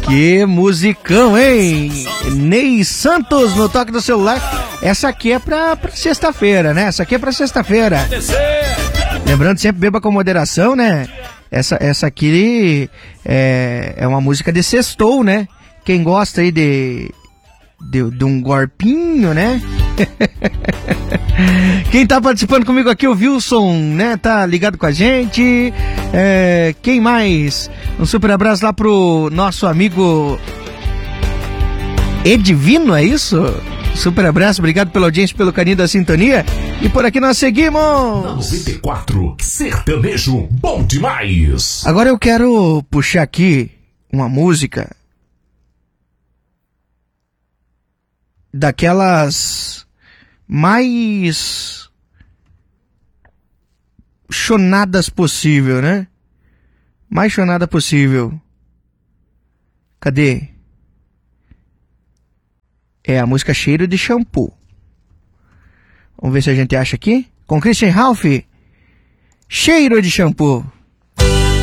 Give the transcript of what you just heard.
Que musicão, hein? Ney Santos no toque do celular. Essa aqui é pra sexta-feira, né? Essa aqui é pra sexta-feira. Lembrando, sempre beba com moderação, né? Essa aqui é uma música de sextou, né? Quem gosta aí de um gorpinho, né? Quem tá participando comigo aqui, o Wilson, né? Tá ligado com a gente. Quem mais? Um super abraço lá pro nosso amigo Edivino, é isso? Super abraço, obrigado pela audiência, pelo carinho da sintonia. E por aqui nós seguimos. 94, sertanejo bom demais. Agora eu quero puxar aqui uma música daquelas mais chonadas possível, né? Mais chonada possível. Cadê? É a música Cheiro de Shampoo. Vamos ver se a gente acha aqui. Com Christian Ralph, Cheiro de Shampoo.